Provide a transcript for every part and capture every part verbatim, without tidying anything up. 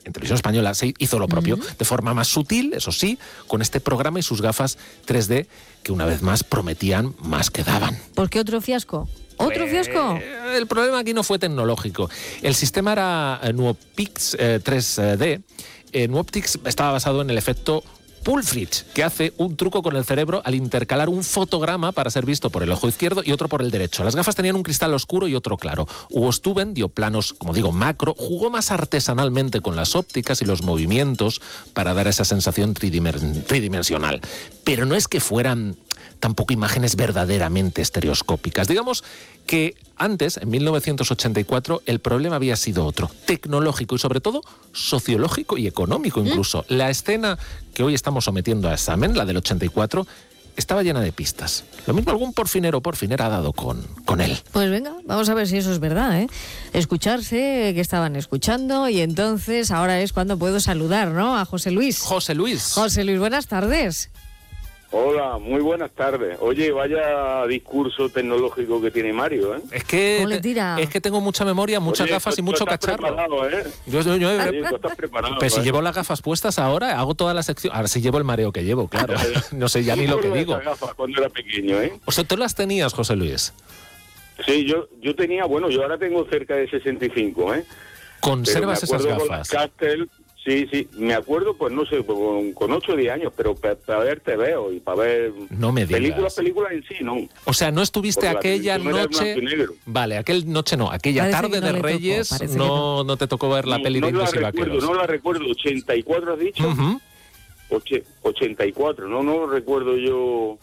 en Televisión Española se hizo lo propio, Uh-huh. de forma más sutil, eso sí, con este programa y sus gafas tres D, que una vez más prometían más que daban. ¿Por qué otro fiasco? ¿Otro Pues, fiasco? El problema aquí no fue tecnológico. El sistema era eh, Nuoptix eh, tres D. Eh, Nuoptix estaba basado en el efecto Pulfrich, que hace un truco con el cerebro al intercalar un fotograma para ser visto por el ojo izquierdo y otro por el derecho. Las gafas tenían un cristal oscuro y otro claro. Hugo Stuben dio planos, como digo, macro, jugó más artesanalmente con las ópticas y los movimientos para dar esa sensación tridimer- tridimensional. Pero no es que fueran tampoco imágenes verdaderamente estereoscópicas. Digamos que antes, en mil novecientos ochenta y cuatro, el problema había sido otro, tecnológico y sobre todo sociológico y económico incluso. ¿Mm? La escena que hoy estamos sometiendo a examen, la del ochenta y cuatro, estaba llena de pistas. Lo mismo algún porfinero o porfinera ha dado con, con él. Pues venga, vamos a ver si eso es verdad, ¿eh? Escucharse, que estaban escuchando, y entonces ahora es cuando puedo saludar, ¿no? A José Luis. José Luis. José Luis, buenas tardes. Hola, muy buenas tardes. Oye, vaya discurso tecnológico que tiene Mario, ¿eh? Es que, ¿Cómo le tira? es que tengo mucha memoria, muchas Oye, gafas tú, y mucho tú estás cacharro. preparado, ¿eh? Yo, yo, yo, Oye, tú estás preparado. pero si ¿eh? llevo las gafas puestas ahora, hago toda la sección. Ahora sí llevo el mareo que llevo, claro. No sé ya ni lo que digo. Esas gafas cuando era pequeño, ¿eh? O sea, ¿tú las tenías, José Luis? Sí, yo yo tenía, bueno, yo ahora tengo cerca de sesenta y cinco, ¿eh? ¿Conservas Pero me esas acuerdo con las gafas? Castel, sí, sí, me acuerdo, pues no sé, con, con ocho o diez años, pero para pa ver te veo y para ver No me digas. películas, películas en sí, ¿no? O sea, no estuviste Porque la aquella televisión era noche. blanco y negro. Vale, aquel noche no, aquella Parece tarde que no de le tocó, Reyes parece que no, no te tocó ver la No, peli no de la Indios y recuerdo, Vaqueros. no la recuerdo, ochenta y cuatro has dicho. Ujú. Oche- ochenta y cuatro, no, no recuerdo yo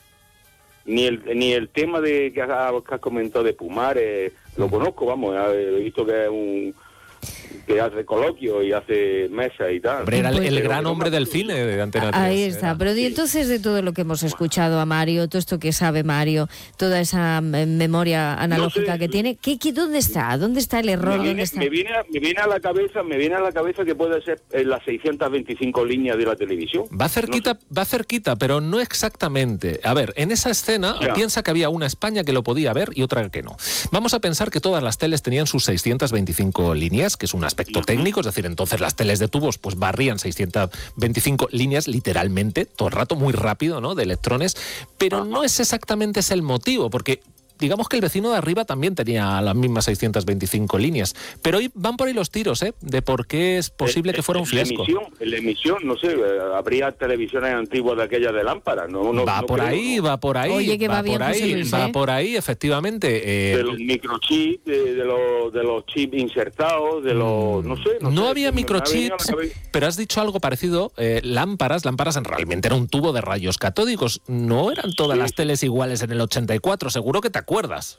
ni el ni el tema de que has, que has comentado de Pumares, lo conozco, vamos, he visto que es un que hace coloquio y hace mesa y tal. Hombre, era el, Pues- el Pero gran no hombre me del acuerdo. cine de Antena tres. Ahí está, era. pero y entonces de todo lo que hemos escuchado a Mario, todo esto que sabe Mario, toda esa eh, memoria analógica No sé. que tiene, ¿qué, qué, ¿dónde está? ¿Dónde está el error? Me ¿Dónde viene, está? me, viene a, me viene a la cabeza, me viene a la cabeza que puede ser en las seiscientas veinticinco líneas de la televisión. Va cerquita, va cerquita, pero no exactamente. A ver, en esa escena Ya. piensa que había una España que lo podía ver y otra que no. Vamos a pensar que todas las teles tenían sus seiscientas veinticinco líneas, que es un aspecto Ujú. técnico, es decir, entonces las teles de tubos pues barrían seiscientas veinticinco líneas literalmente, todo el rato, muy rápido, ¿no?, de electrones, pero Ajá. no es exactamente ese el motivo, porque digamos que el vecino de arriba también tenía las mismas seiscientas veinticinco líneas, pero hoy van por ahí los tiros, ¿eh?, de por qué es posible que fuera un En fiasco. La emisión, en la emisión, no sé, eh, habría televisiones antiguas de aquellas de lámpara, no, no va no por creo, ahí, ¿no? va por ahí, Oye, que va va bien, por José ahí, Luis, va ¿eh? por ahí, efectivamente. eh, De los microchips, de, de los de los chips insertados, de los, no sé, no, no sé, había me- me ha venido a la microchips, cabeza. pero has dicho algo parecido, eh, lámparas, lámparas en realmente era un tubo de rayos catódicos, no eran todas Sí. las teles iguales en el ochenta y cuatro, seguro que te acuerdas.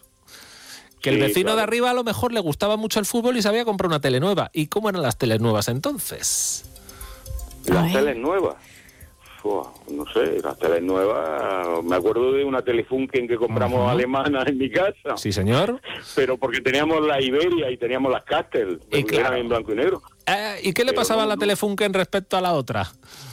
Que el Sí, vecino claro. de arriba a lo mejor le gustaba mucho el fútbol y se había comprado una tele nueva. ¿Y cómo eran las teles nuevas entonces? A Las ver. teles nuevas. Fua, no sé, las teles nuevas. Me acuerdo de una Telefunken que compramos Ujú. alemana en mi casa. Sí, señor. Pero porque teníamos la Iberia y teníamos las Castel. Y que eran claro. en blanco y negro. Eh, ¿Y qué le Pero pasaba a no, la no. Telefunken respecto a la otra?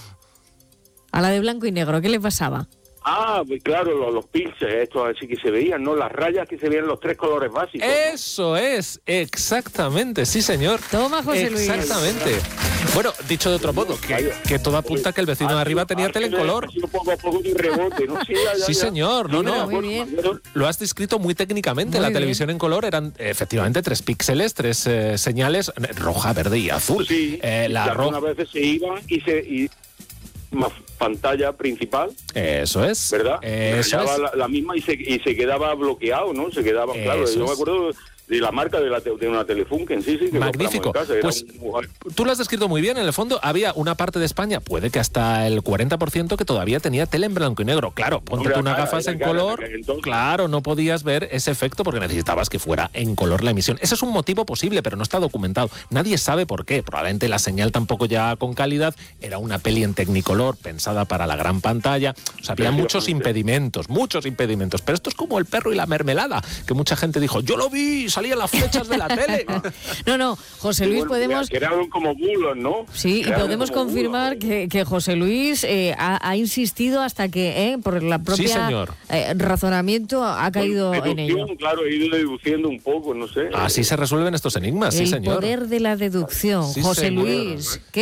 A la de blanco y negro, ¿qué le pasaba? Ah, pues claro, los, los píxeles, estos así que se veían, ¿no? Las rayas que se veían los tres colores básicos. ¿no? Eso es, exactamente, sí señor. Toma, José Luis. Exactamente. Bueno, dicho de otro modo, que, que todo apunta que el vecino de arriba tenía tele en color. Ha sido poco a poco de rebote, ¿no? Sí, ya, ya, Sí, ya. señor, no, me no. acuerdo, Muy bien. me acuerdo. Lo has descrito muy técnicamente. Muy la bien. televisión en color eran efectivamente tres píxeles, tres eh, señales, eh, roja, verde y azul. Sí, Eh, la y algunas roja. veces se iban y se... Y, más pantalla principal, Eso es. ¿verdad? Eso Rayaba es. la, la misma y se, y se quedaba bloqueado, ¿no? Se quedaba, claro, Eso yo me es. acuerdo de la marca de, la, te- de una Telefunken, sí, sí, que Magnífico. compramos en casa, era Pues un- tú lo has descrito muy bien. En el fondo había una parte de España, puede que hasta el cuarenta por ciento, que todavía tenía tele en blanco y negro. Claro, ponte Hombre, tú unas cara, gafas era en cara en color. aquel entonces. Claro, no podías ver ese efecto porque necesitabas que fuera en color la emisión. Ese es un motivo posible, pero no está documentado. Nadie sabe por qué. Probablemente la señal tampoco ya con calidad. Era una peli en Technicolor pensada para la gran pantalla. O sea, había muchos impedimentos, muchos impedimentos. Pero esto es como el perro y la mermelada, que mucha gente dijo, yo lo vi, salían las flechas de la tele. No, no, José Sí, Luis, bueno, podemos... que eran como bulos, ¿no? Sí, y Eran podemos como confirmar bulos. que, que José Luis eh, ha, ha insistido hasta que, eh, por la propia señor. eh, razonamiento, ha caído en ello. Deducción, claro, he ido deduciendo un poco, no sé. Así se resuelven estos enigmas, sí, El señor. poder de la deducción. Sí, José señor. Luis, ¿qué